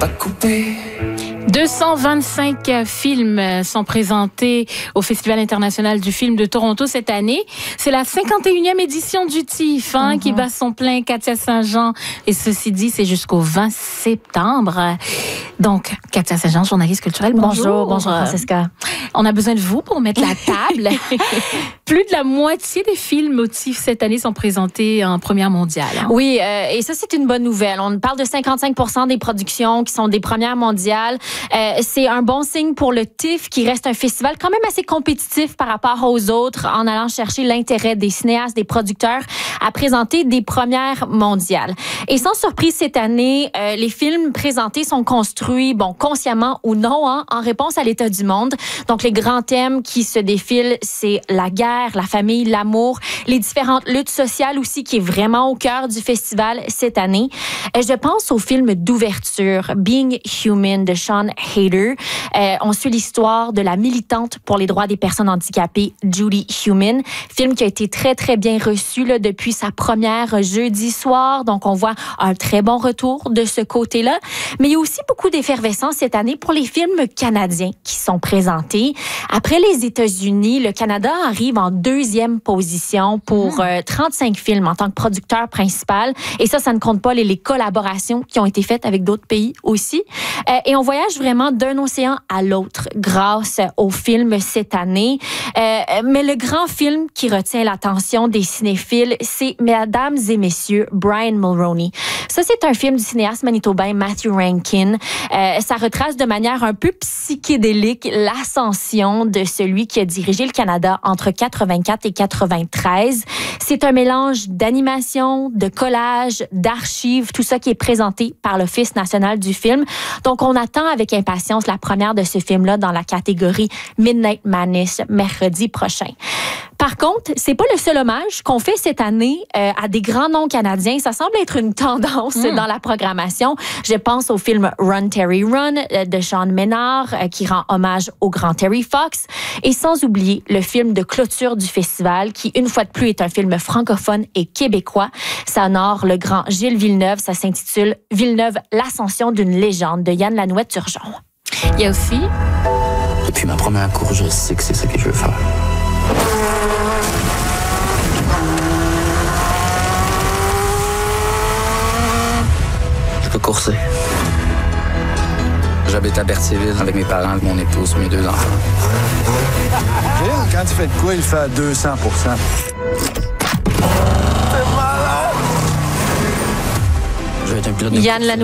pas coupé. 225 films sont présentés au Festival international du film de Toronto cette année. C'est la 51e édition du TIFF qui bat son plein, Katia Saint-Jean. Et ceci dit, c'est jusqu'au 20 septembre. Donc, Katia Saint-Jean, journaliste culturelle, bonjour. Bonjour Francesca. On a besoin de vous pour mettre la table. Plus de la moitié des films au TIFF cette année sont présentés en première mondiale. Oui, et ça, c'est une bonne nouvelle. On parle de 55% des productions qui sont des premières mondiales. C'est un bon signe pour le TIFF, qui reste un festival quand même assez compétitif par rapport aux autres, en allant chercher l'intérêt des cinéastes, des producteurs à présenter des premières mondiales. Et sans surprise, cette année, les films présentés sont construits, consciemment ou non, en réponse à l'état du monde. Donc, les grands thèmes qui se défilent, c'est la guerre, la famille, l'amour, les différentes luttes sociales aussi, qui est vraiment au cœur du festival cette année. Je pense au film d'ouverture, Being Human, de Sean Hayter. On suit l'histoire de la militante pour les droits des personnes handicapées, Judy Heumann. Film qui a été très, très bien reçu depuis sa première jeudi soir. Donc, on voit un très bon retour de ce côté-là. Mais il y a aussi beaucoup d'effervescence cette année pour les films canadiens qui sont présentés. Après les États-Unis, le Canada arrive en deuxième position pour 35 films en tant que producteur principal. Et ça ne compte pas les collaborations qui ont été faites avec d'autres pays aussi. Et on voyage vraiment d'un océan à l'autre grâce aux films cette année. Mais le grand film qui retient l'attention des cinéphiles, c'est Mesdames et Messieurs, Brian Mulroney. Ça, c'est un film du cinéaste manitobain Matthew Rankin. Ça retrace de manière un peu psychédélique l'ascension de celui qui a dirigé le Canada entre 84 et 93. C'est un mélange d'animation, de collage, d'archives, tout ça qui est présenté par l'Office national du film. Donc, on attend avec impatience la première de ce film-là dans la catégorie Midnight Madness mercredi prochain. Par contre, c'est pas le seul hommage qu'on fait cette année à des grands noms canadiens. Ça semble être une tendance dans la programmation. Je pense au film Run, Terry Run de Sean Ménard qui rend hommage au grand Terry Fox. Et sans oublier le film de clôture du festival qui, une fois de plus, est un film francophone et québécois. Ça honore le grand Gilles Villeneuve. Ça s'intitule Villeneuve, l'ascension d'une légende de Yann Lanouette-Turgeon. Il y a aussi... Depuis ma première course, je sais que c'est ça que je veux faire. Je peux courser. J'habite à Berthierville avec mes parents, mon épouse, mes 2 enfants. Quand tu fais de quoi, il fait à 200%. Je vais être un pilote de Yann Lanouette